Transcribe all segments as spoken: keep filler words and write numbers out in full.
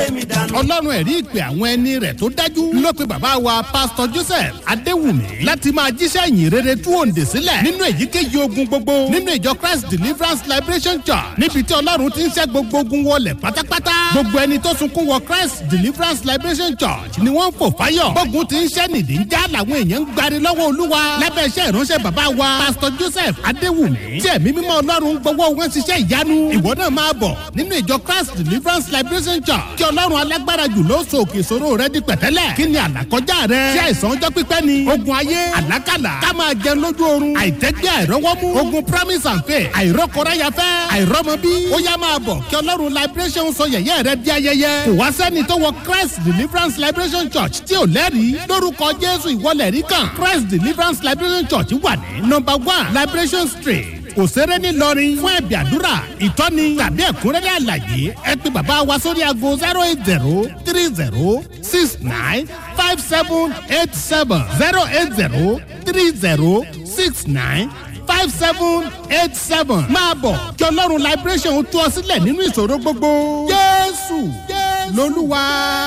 ọlọ́run ẹ̀rí ìpè àwọn ẹni rẹ̀ tó dájú ló pe bàbá wa pásítọ̀ Joseph Adéwùmí láti máa jíṣẹ́ ìyìn rere tú òǹdè sílẹ̀ nínú èyíkéyìí ogun gbogbo nínú ìjọ Christ Deliverance Liberation Church níbi tí ọlọ́run ti ń ṣẹ́ gbogbo ogun wọlẹ̀ pátápátá gbogbo ẹni tó sunkún wọ Christ Deliverance Liberation Church ni wọ́n ń fò fáyọ̀ gbógun ti ń ṣẹ́ nìdí ń já làwọn èèyàn ń gbari lọ́wọ́ olúwa lábẹ́ iṣẹ́ ìránṣẹ́ bàbá wa pásítọ̀ Joseph Adéwùmí tí ẹ̀mí mímọ́ ọlọ́run gbọ́wọ́ wọn ṣiṣẹ́ ìyanu ìwọ náà máa bọ̀ nínú ìjọ Christ Deliverance Liberation Church kí ọlọ́run alágbára jù ló so òkè ìṣòro rẹ di pẹ̀tẹ́lẹ̀ kí ni àlàkọjá rẹ ṣé àìsàn ọjọ́ pípẹ́ ni ogun ayé àlákàlà ká máa jẹun lójú oorun àìtẹ́gbẹ́ àìrọ́wọ́mú ogun promise and faith àìrọ́kọ̀ráyafẹ́ àìrọ́mọbí ó yá máa bọ̀ kí ọlọ́run liberation sọ yẹ̀yẹ́ rẹ di ayẹyẹ kò wá sẹ́ni tó wọ Christ Deliverance Liberation Church tí ò lẹ́rìí lórúkọ Jésù ìwọlẹ̀ rí kan Christ Deliverance Liberation Church wà ní number one Liberation Street òṣèré ńìlọrin fún ẹ̀bì àdúrà ìtọ́ni tàbí ẹ̀kúnrẹ́rẹ́ àlàyé ẹ pè bàbá wa sórí aago zero eight zero three zero six nine five seven eight seven zero eight zero three zero six nine five seven eight seven máa bọ̀ kí ọlọ́run liberation tú ọ sílẹ̀ nínú ìṣòro gbogbo Jésù lolúwa.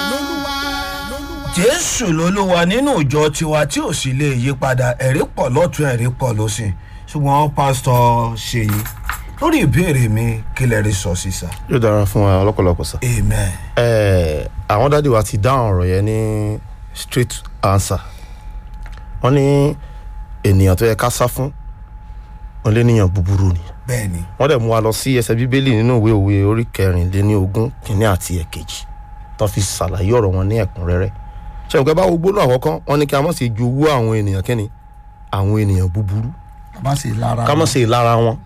Jésù lolúwa nínú ìjọ tiwa tí ò sì lè yí padà ẹ̀rí pọ̀ lọ́tún ẹ̀rí pọ̀ lósì ṣùgbọ́n pásítọ̀ Ṣèyí lórí ìbéèrè mi kí lẹ rí sọ sí sá. yóò dára fún wa lọ́pọ̀lọpọ̀ sá. amen. ẹ àwọn dádì wa ti dáhùn ọ̀rọ̀ yẹn ní straight answer wọ́n ní ènìyàn tó yẹ ká sá fún wọn lé níyàn búburú ni. bẹ́ẹ̀ni. wọ́n dẹ̀ mú wa lọ sí ẹsẹ̀ bíbélì nínú ìwé òwe orí kẹrìnléníogún kìíní àti ẹ̀kejì tó fi ṣàlàyé ọ̀rọ̀ wọn ní ẹ̀kúnrẹ́rẹ́ ṣé òkè bá wo gbóná àkọ́kọ́ wọ́n ní kí a má ṣe ju owó àwọn ènìyàn kẹ́ni àwọn ènìyàn búburú ká má ṣe ìlara wọn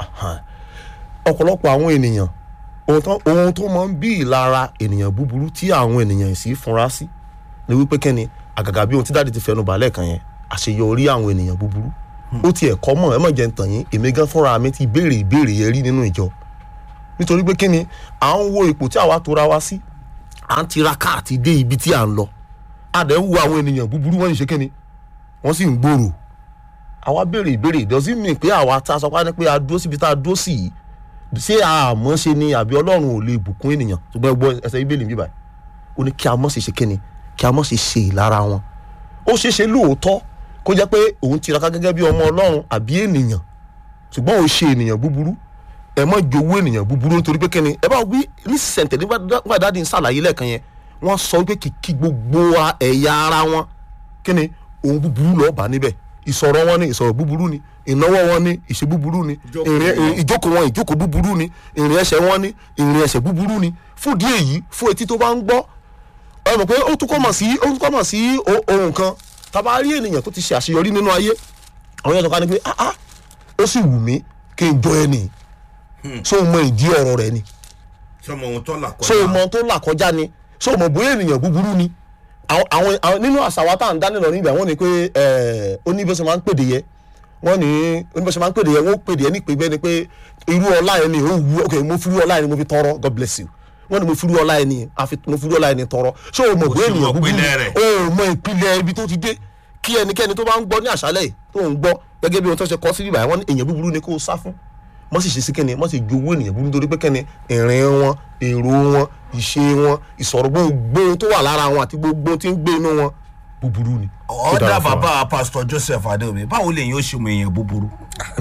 ọ̀pọ̀lọpọ̀ àwọn ènìyàn ohun tó máa ń bí ìlara ènìyàn búburú tí àwọn ènìyàn sì fúnra sí ni wípé kẹ́ni àgàgà bí ohun tí dáàdi ti fẹnu balẹ̀ kan yẹn àṣeyọrí àwọn ènìyàn búburú ó tiẹ̀ kọ́ mọ̀ ẹ má jẹ́ ń tàn yín èmi gan fúnra mi ti béèrè ìbéèrè yẹn rí nínú ìjọ nítorí pé kẹ́ni à ń wo ipò tí àwa tora wa sí à ń tiraka àti dé ibi tí à ń lọ a dẹ̀ ń wo àwọn ènìyàn búburú wọ́n ń ṣe kẹ́ni wọ́n sì ń gbòòrò àwa béèrè ìbéèrè does it mean pé àwa tá a sọ pé a dúró síbi tá a dúró sí yìí ṣé àmọ́ ṣe ni àbí ọlọ́run ò lè bùkún ènìyàn ṣùgbọ́n ẹgbọ́n ẹsẹ̀ ìbéèlì mi báyìí ó ní kí a mọ̀ ṣe ṣe kíni kí a mọ̀ ṣe ṣe ìlara wọn ó ṣeé ṣe lóòótọ́ kó jẹ́ pé òun tiraka gẹ́gẹ́ bí ọmọ ọlọ́run àbí ènìyàn ṣùgbọ́n ó ṣe ènìyàn búburú ẹ mọ̀ jowó ènìyàn búburú nítorí pé kíni ẹ bá wí ní sẹ̀ǹtẹ̀ nígbà dáàdi ń ṣàlàyé lẹ́ẹ̀kan yẹn wọ́n sọ pé kìkì gbogbo ẹ̀yà ara wọn kíni òun búburú lọ́ọ́ bá níbẹ̀ ìsọ̀rọ̀ wọn ni ìsọ̀rọ̀ búburú ni ìnáwó wọn ni ìṣe búburú ni ìjókòó wọn ìjókòó búburú ni ìrìn ẹsẹ̀ wọn ni ìrìn ẹsẹ̀ búburú ni fún ìdí èyí fún etí tó bá ń gbọ́ ẹ mọ̀ pé ó tún kọ́ mọ̀ sí ó tún kọ́ mọ̀ sí ohun kan tàbá rí ènìyàn tó ti ṣe àṣeyọrí nínú ayé àwọn yẹn tó ká ní pé ah ah ó sì wù mí kí n jọ ẹ nì so mọ ìdí ọ̀rọ̀ rẹ ni so mọ tó là kọjá ni so mọ bóyá ènìyàn búburú ni àwọn àwọn nínú àṣà wa tá à ń dá nílò níbẹ̀ wọ́n ní pé oníbẹ̀sẹ̀ máa ń pèdè yẹ wọ́n ní oníbẹ̀sẹ̀ máa ń pèdè yẹ wọ́n pèdè yẹ ní pé bẹ́ẹ̀ ni pé irú ọlá yẹn ni ó wú ok mo fi irú ọlá yẹn ni mo fi tọrọ God bless you wọ́n ní mo fi irú ọlá yẹn ni mo fi irú ọlá yẹn ni tọrọ ṣé o mọ̀ bóyá ènìyàn búburú o mọ̀ ìpìlẹ̀ ibi tó ti dé kí ẹnikẹ́ni tó bá ń gbọ́ ní àṣálẹ̀ yìí tó ń gbọ́ gẹ́gẹ́ bí ohun tó ṣe kọ́ sí bíbá wọn èèyàn búburú ni kó o sá fún mọ́ sì ṣe sí kẹ́ni mọ́ sì jowó ènìyàn búburú nítorí pé kẹ́ni ìrìn wọn èrò wọn ìṣe wọn ìsọ̀rọ̀ gbogbo tó wà lára wọn àti gbogbo tí ń gbé inú wọn búburú ni. ọ̀dà bàbá pásítọ̀ Joseph Adéwùmí báwo lèyìn ó ṣe mọ èèyàn búburú.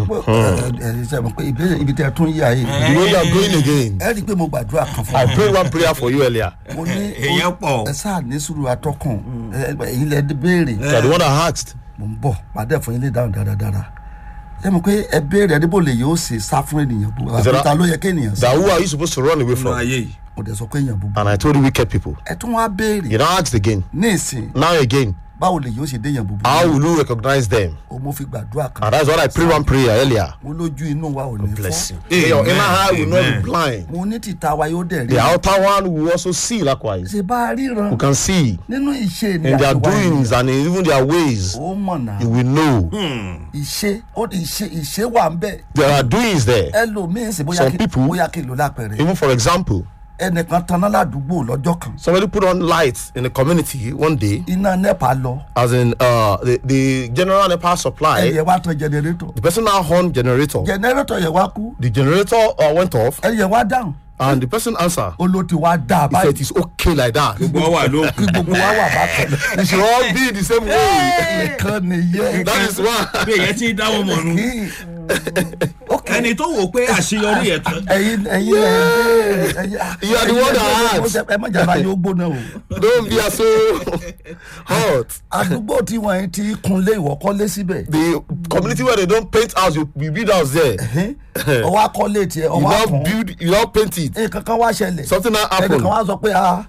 ẹ ẹ ṣe mọ̀ pé ìbéèrè ibi tẹ́ tún yà yìí. you know you are going again. ẹ rí i pé mo gbàdúrà kan fún I prayed one prayer for you earlier. mo ní èèyàn pọ̀. ẹ sáà ní sùúrù atọ́kùn èyí lẹ béèrè. you are the one that asked. mo ń bọ̀ pàdé fún yín lè dáhùn dáradára ẹ mọ̀ pé ẹ béèrè ẹdínbò lè yóò ṣe sá fún ènìyàn búburú àbúta ló yẹ kí ènìyàn sá. that who are you supposed to run away from. mo dẹ̀ sọ pé èèyàn búburú. and I told you wicked people. ẹ tún wá béèrè. you don't ask again. ní ìsìn. now again. báwo lè yóò ṣe dé èèyàn búburú. how will you recognize them. o mo fi gbàdúrà kan. and that's what I prayed one prayer earlier. mo lójú inú wa ò ní fọ́. bless you. Amen. Your inner eye will not be blind. mo ní tìta wa yóò dẹ̀ rí. the outer one will also see likewise. ṣe bá a ríran. you can see. nínú ìṣe ni in their doings and in even their ways. ó mọ̀ náà. you will know. ìṣe ó ìṣe ìṣe wà ń bẹ̀. there are doings there. ẹlòmíín sì bóyá kí bóyá kí ló lápẹ̀rẹ̀. even for example. ẹnìkan tanná ládùúgbò lọ́jọ́ kan. somebody put on lights in the community one day. iná nepa lọ. as in uh, the the general nepa supply. ẹyẹ wá tan generator. the person now on generator. generator yẹ wá kú. the generator uh, went off. ẹyẹ wá down. And the person answer, ó ló ti wá dá a he said, báyìí. it is okay like that. gbogbo wà ló kí gbogbo wa wà bákan náà. We should all be the same way. nìkan nìyẹn. That is why. bí èyàn ti dáwọ́ mọ̀ nù. ẹni tó wò pé àṣeyọrí ẹ̀ tán. ẹyin ẹyin ẹ ẹyin. You are the one that asks. ẹ má jàmbá yóò gbóná o. Don't be so hot. àdúgbò tí wọ́n ti kunlé ìwọ kọ́lé síbẹ̀. The community where they don't paint house, you, you build house there. ọwọ́ akọ́lé tiẹ̀ You ọwọ́ don't akùn. build, you don't paint it. nǹkan kan wá ṣẹlẹ̀. Something that ẹnì kan happened. wá sọ pé ah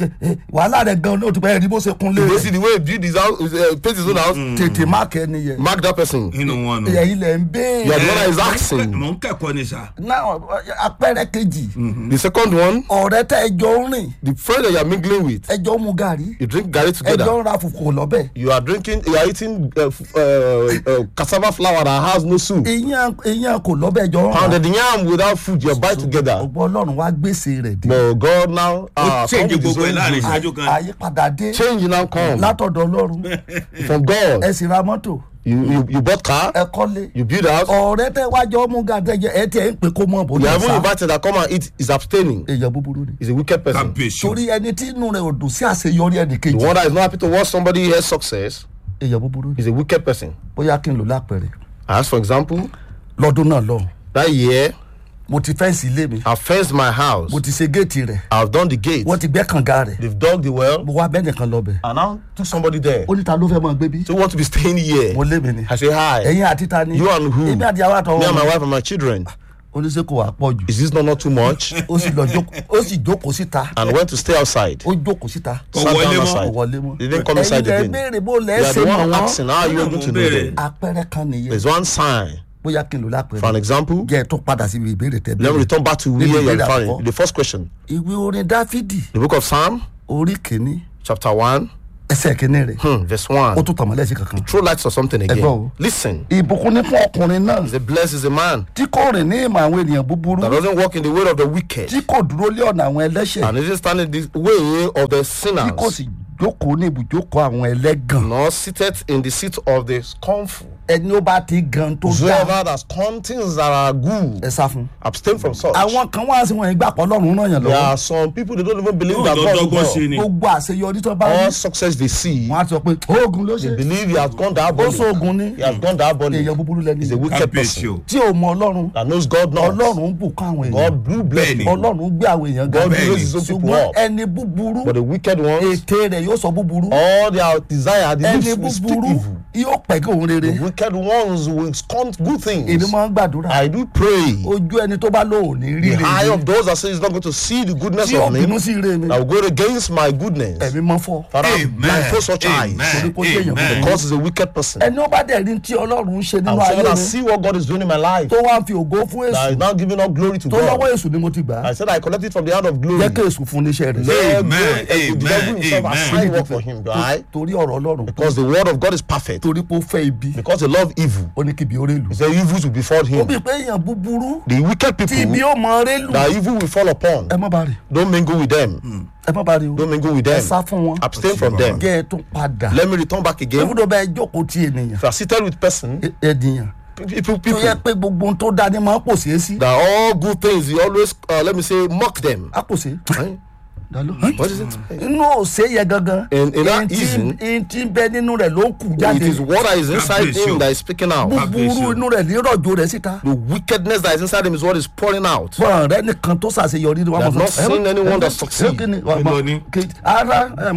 wàhálà rẹ̀ gan-an ló ti pẹ́ ẹ̀rí bó ṣe kunlé You rẹ̀. see the way he build his house, uh, paint his own house. tètè má kẹ́ni yẹn. Mark that person. inú wọn nù. ẹ̀yin lẹ̀ ń You are béèrè. the one that is asking. mò ń kẹ́kọ̀ọ́ ni sà. náà apẹ̀rẹ̀ kejì. The second one, ọ̀rẹ́ tẹ́ ẹjọ́ ń rìn the friend that you are mingling with, ẹjọ́ ń mu gàrí. you drink garri together. ẹjọ́ ń ra fùkù lọ́bẹ̀. You are drinking, you are eating uh, f- uh, uh, cassava flour that has no soup. ìyẹn ìyẹn kò lọ́bẹ̀ ẹjọ́ ń rà. Pounded yam without food, you buy together. ọgbọ́n ọlọ́run wá gbèsè rẹ̀ dé. But God now ó uh, ṣèǹjì come with his gbogbo ẹ̀ own láàrin rules. ìṣáájú kan. àyípadà dé Change now come látọ̀dọ̀ ọlọ́run. from God. ẹ sì ra mọ́tò You, you you bought car, ẹ kọ́lé. you build house. ọ̀rẹ́ tẹ́ wájọ́ mú gàdé jẹ ẹ tiẹ̀ ń pè kó mọ̀ bó You ní haven't sá. invited that come and eat is abstaining. èèyàn búburú ni. He's a wicked person. kábíyèsí. torí ẹni tí inú rẹ̀ ò dùn sí àṣeyọrí ẹnì The kejì. one that is not happy to watch somebody else's success èèyàn búburú ni. is a wicked person. bóyá kí n lò lápẹ̀rẹ̀. As for example, lọ́dún náà lọ that year mo ti fẹ́ǹsì ilé mi. I fenced my house. mo ti ṣe géètì rẹ̀. I've done the gate. wọ́n ti gbẹ́ kànga rẹ̀. They've dug the well. mo wá bẹ́ẹ̀ nìkan lọ bẹ̀. And now took somebody there. ó ní ta ló fẹ́ mọ gbé bí. So you want to be staying here? mo lé mi ni. I say hi. ẹ̀yin àti ta ni. You and who? èmi àti àwọn àtọwọ́ Me and my wife and my children. oníṣẹ́ kò wá pọ̀ jù. Is this not, not too much? ó sì lọ jókòó ó sì jókòó síta. And went to stay outside. ó jókòó síta. Kò Sat wọlé down mọ́. outside. kò wọlé mọ́. They didn't come inside ẹ̀yin again. lẹ béèrè bó You lẹ are ṣe the mọ̀ one wọ́n. asking, how are you able to know them? àpẹẹrẹ kan nìyẹn. There's one sign. bóyá kí n lò For an lápẹẹrẹ. example, jẹ́ ẹ tó padà síbi ìbéèrè tẹ̀ let me bẹ́ẹ̀. return back to where Níbi you're ìbéèrè referring. àkọ́kọ́. The first question. ìwé orin dáfídì The book of Psalm, orí kìíní chapter one, ẹsẹ̀ kìíní rẹ̀. hmm, verse ó one. tún tàmọ́lẹ̀ sí kankan. Throw lights or something Ẹ gbọ́ again. o. Listen. ìbùkún ní fún ọkùnrin náà He said, blessed is the man tí kò rìn ní ìmọ̀ àwọn ènìyàn búburú that doesn't walk in the way of the wicked, tí kò dúró lé ọ̀nà àwọn ẹlẹ́ṣẹ̀ and isn't standing the way of the tí kò sinners, sì jókòó ní ibùjókòó àwọn ẹlẹ́gàn. nor seated in the seat of the scornful. ẹni ó bá ti gan tó dá Whoever that scorn things that are good, ẹ sá fún. abstain from such. àwọn kan wá sí wọn ìgbà pọ̀ lọ́rùn ràn yàn There lọ́wọ́. are some people they don't even believe yóò that God will dọ́gbọ́n ṣe help. ni. gbogbo àṣeyọrí tó bá All rí success they see, wọn á sọ pé oògùn ló they ṣe believe he has gone ó diabolic. sóògùn ní He has gone diabolic. èèyàn búburú lẹ́nu He's a yìí. wicked kábíyèsí person o. tí ò mọ ọlọ́run that knows God not. ọlọ́run ń bùkún àwọn èèyàn God do bless Bẹ́ẹ̀ni. you. ọlọ́run gbé àwọn èèyàn ga God Bẹ́ẹ̀ni. raises some people ṣùgbọ́n up. ẹni búburú But the wicked ones, ète rẹ̀ yóò sọ búburú all their desire, they ẹni lips will speak búburú evil. yóò pẹ̀ kí òun rere. The wicked ones will scorn good èmi things. máa ń gbàdúrà I do pray. ojú ẹni tó bá lóun ní rí The eye rere of those that say he's not going to see the goodness tí yóò of me, bínú sí ire mi that will go against my goodness. ẹ̀mí máa fọ́. Father, blindfold such eyes. Torí kó jẹ́ èèyàn Amen. Because he's a wicked person. ẹni ó bá dẹ̀ rí tí ọlọ́run ń ṣe And nínú ayé someone that mi see what God is doing in my life, tó wá ń fi ògo fún that èṣù is now giving up glory to tó lọ́wọ́ God. èṣù ni mo ti gbà á I said I collect it from the hand of glory. jẹ́ kí èṣù fún níṣẹ́ rẹ̀. Let Amen, go- the devil amen, himself amen. assign work for him, right? torí ọ̀rọ̀ ọlọ́run Because the word of God is perfect. torí pé ó fẹ́ ibi Because they love evil. ó ní kí ibi ó rè lù. He said evil will befall ó him. bí pé èèyàn búburú The wicked tí ibi people ó mọ rè lù that evil will fall upon, ẹ má bá rí don't mingle with them. ẹ má bá rí o Don't mingle with ẹ them. sá fún wọn Abstain from them. kẹ́ ẹ tún padà Let me return back again. ibùdó bẹ́ẹ̀ jókòó tí ènìyàn If you are seated with person, ẹ- ènìyàn people, tó yẹ people pé gbogbo ohun tó dáa ni máa ń pòṣé sí that all good things, you always, uh, let me say, mock them. á pòṣé. Right? Dalo. What is it? inú òsè yẹ gangan In- in that Ẹni tí- easing, ẹni tí ń bẹ nínú rẹ̀ ló ń kù It jáde is what is inside Kábíyèsí him o. that is speaking out. búburú inú rẹ̀ ní rọ̀jò rẹ̀ síta The wickedness that is inside him is what is pouring out. fún ọ̀rẹ́ nìkan tó ṣàṣeyọrí ni They wọ́n have mọ̀ not seen anyone that succeed. Èló ni? ara ẹm,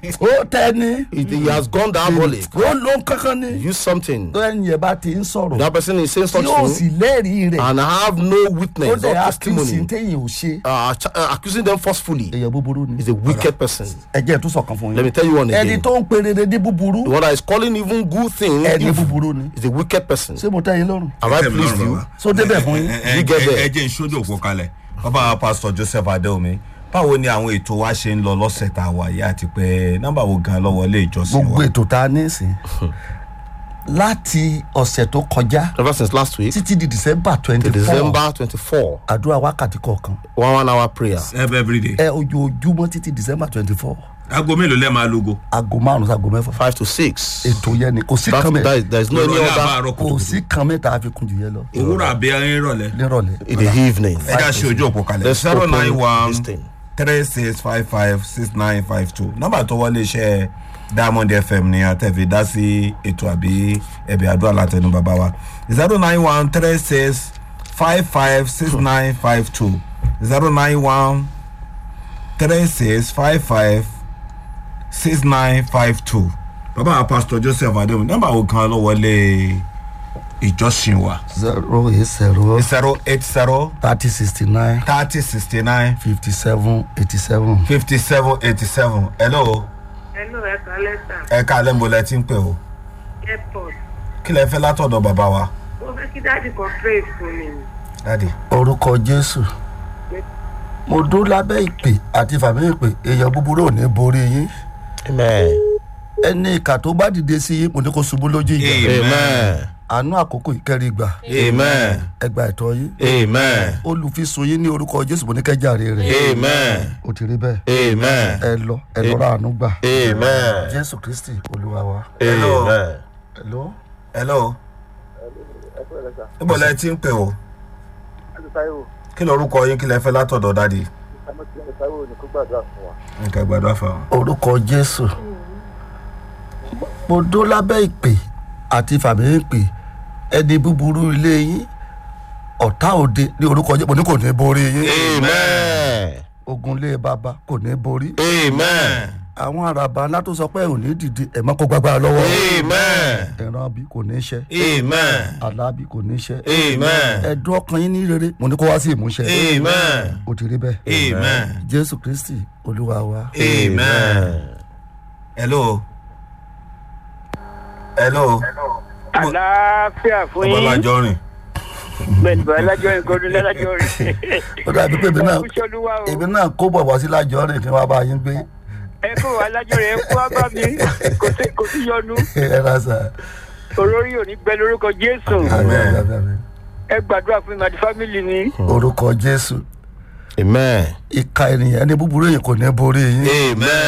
ó tẹ ni He, he has gone diabolic. ó ló ń kankan ni Use something. tó ẹ̀yìn ẹ̀ bá ti ń sọ̀rọ̀ That person is saying tí such yóò thing sì lẹ́rìí rẹ̀ and have no ó witness or dẹ̀ accuse testimony, téyìn ò ṣe uh, ch- uh, accusing them forcefully, èèyàn búburú ni is a wicked person. ẹ̀jẹ̀ tó sọ̀kan fún Let me yín tell you one ẹni again. tó ń pe rere ní búburú The one that is calling even good things ẹni evil búburú ni is a wicked person. ṣé mo tẹ́ yín lọ́rùn Have I pleased you? so débẹ̀ fún yín. ẹ You get there. ẹ jẹ́ ìṣojú òpó kalẹ̀ bàbá pásítọ̀ Joseph Adéomi báwo ni àwọn ètò wa ṣe ń lọ lọ́sẹ̀ tá a wà yìí àti pé nọ́mbà wo gan lọ́wọ́ ilé ìjọsìn gbogbo wa. ètò tá a ní ìsìn láti ọ̀sẹ̀ tó kọjá ever since last week títí di december to twenty four December twenty-four, àdúrà wákàtí kọ̀ọ̀kan one one hour prayer. every every day. ẹ ojoojúmọ́ títí december twenty four aago mélòó lẹ́ẹ̀ máa logo. aago márùn-ún sago mẹ́fà Five to six. ètò yẹn ni kò sí That, kan that mẹ́ is, there is no any ìrọ̀lẹ́ other àbáàrọ̀ kò kùtùkùtù. sí kan mẹ́ta àfikún jù yẹn lọ òwúrọ̀ àbí ìrọ̀lẹ́. nírọ̀lẹ́ in the evening. ẹ já ṣe ojú òpó kalẹ̀ Let's zero open nine one this thing. three six five five six nine five two nọ́mbà tó wọlé iṣẹ́ diamond fm ní àtẹ̀fẹ́ dá sí ètò àbí ẹ̀bẹ̀ àdúrà látẹnu bàbá wa zero nine one three six five five six nine five two zero nine one three six five five six nine five two bàbá wa pastor joseph adéhùn nọ́mbà wo kan ló wọlé ìjọsìn wa zero eight zero zero eight zero thirty sixty nine thirty sixty nine fifty seven eighty seven. fifty seven eighty seven hello Hello, ẹ kálẹ́ sà. ẹ káalẹ́ ń bo lẹ ti ń pè o Airport. kí lẹ fẹ́ látọ̀dọ̀ bàbá wa Mo fẹ́ kí dáàdì kan pray fún mi. dáàdì. orúkọ jésù mo dún lábẹ́ ìpè àti fàmí ìpè èèyàn búburú ò ní borí yín Amen. ẹni ìkà tó bá dìde sí yín mo ní kó ṣubú lójú ìjà Amen. àánú àkókò ìkẹrì gbà Amen. ẹgbà ẹ̀tọ́ yín Amen. olùfisùn yín ní orúkọ jésù mo ní kẹjàre rẹ̀ Amen. ó ti rí bẹ́ẹ̀ Amen. ẹ lọ ẹ lọ ra àánú gbà Amen. jésù kristi olúwa wa. Hello. Amen. hello. hello níbo lẹ ti ń pè o kí lorúkọ yín kí lẹ fẹ́ látọ̀dọ̀ dáàdì nǹkan gbàdúrà fún wa. orúkọ jésù mo dún lábẹ́ ìpè àti fàmí ìpè ẹni búburú ilé yín ọ̀tá òde ní orúkọ jésù mo ní kò ní borí yín Amen. ogun lé bàbá kò ní borí Amen. àwọn àràbà ńlá tó sọ pé ò ní dìde ẹ̀ má kó gbàgbà lọ́wọ́ Amen. ẹ̀ràn bí kò ní ṣe Amen. alábí kò ní ṣe Amen. ẹ̀dùn ọkàn yín ní rere mo ní kó wá sí ìmúṣẹ Amen. ó ti rí bẹ́ẹ̀ Amen. jésù kristi olúwa wa. amen. hello hello àlàáfíà fún ọba yín alájọ rìn bẹ́ẹ̀ni bá alájọ rìn kó dúró lájọ rìn. ó dàbí pé èmi náà Olúwa o. èmi náà kó bọ̀ wá sí lájọ rìn kí wọ́n bá yín gbé ẹ kó alájọ rìn kó wá bá mi kò sí kò sí yọnu ẹ rà sà. olórí ò ní gbẹ lórúkọ Jésù Amen. ẹ gbàdúrà fún mi àti fámìlì mi. orúkọ jésù Amen. ìka ènìyàn ẹni búburú yìí kò ní borí yín. Amen.